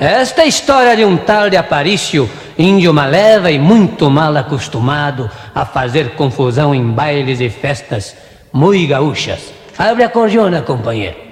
Esta é a história de um tal de Aparício, índio maleva e muito mal acostumado a fazer confusão em bailes e festas muito gaúchas. Abre a cordiona, companheiro.